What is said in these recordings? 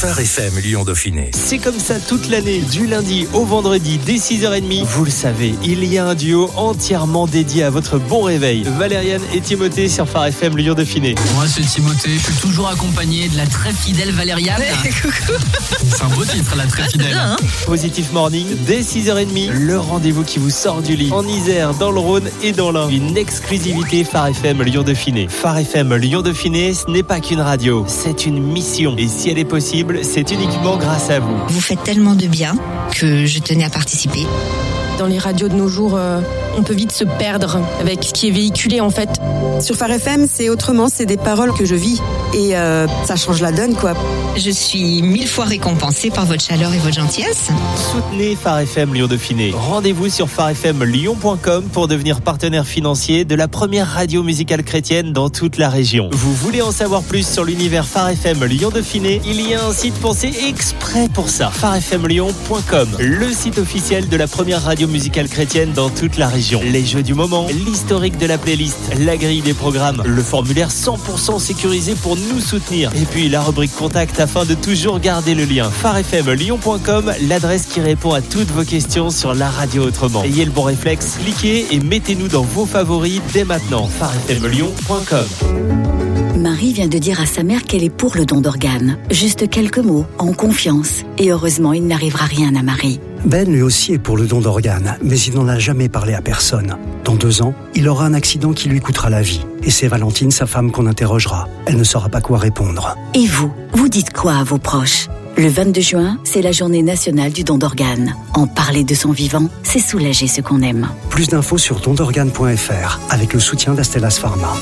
Phare FM Lyon Dauphiné. C'est comme ça toute l'année, du lundi au vendredi dès 6h30. Vous le savez, il y a un duo entièrement dédié à votre bon réveil. Valériane et Timothée sur Phare FM Lyon Dauphiné. Moi c'est Timothée, je suis toujours accompagné de la très fidèle Valériane. Coucou. C'est un beau titre, la très fidèle. Bien, hein. Positif Morning, dès 6h30, le rendez-vous qui vous sort du lit. En Isère, dans le Rhône et dans l'Ain. Une exclusivité Phare FM Lyon Dauphiné. Phare FM Lyon Dauphiné, ce n'est pas qu'une radio, c'est une mission. Et si elle est possible, c'est uniquement grâce à vous. Vous faites tellement de bien que je tenais à participer. Dans les radios de nos jours, on peut vite se perdre avec ce qui est véhiculé en fait. Sur Phare FM, c'est autrement, c'est des paroles que je vis et ça change la donne quoi. Je suis 1000 fois récompensée par votre chaleur et votre gentillesse. Soutenez Phare FM Lyon Dauphiné. Rendez-vous sur pharefmlyon.com pour devenir partenaire financier de la première radio musicale chrétienne dans toute la région. Vous voulez en savoir plus sur l'univers Phare FM Lyon Dauphiné? Il y a un site pensé exprès pour ça. pharefmlyon.com, le site officiel de la première radio musicale chrétienne dans toute la région. Les jeux du moment, l'historique de la playlist, la grille des programmes, le formulaire 100% sécurisé pour nous soutenir. Et puis la rubrique contact afin de toujours garder le lien. pharefmlyon.com, l'adresse qui répond à toutes vos questions sur la radio autrement. Ayez le bon réflexe, cliquez et mettez-nous dans vos favoris dès maintenant. pharefmlyon.com. Marie vient de dire à sa mère qu'elle est pour le don d'organes. Juste quelques mots, en confiance. Et heureusement, il n'arrivera rien à Marie. Ben lui aussi est pour le don d'organes, mais il n'en a jamais parlé à personne. Dans 2 ans, il aura un accident qui lui coûtera la vie. Et c'est Valentine, sa femme, qu'on interrogera. Elle ne saura pas quoi répondre. Et vous dites quoi à vos proches ? Le 22 juin, c'est la journée nationale du don d'organes. En parler de son vivant, c'est soulager ce qu'on aime. Plus d'infos sur dondorganes.fr, avec le soutien d'Astellas Pharma.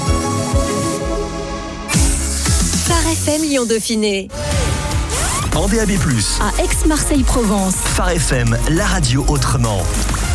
Phare FM Lyon Dauphiné. En DAB+, À Aix-Marseille-Provence. Phare FM, la radio autrement.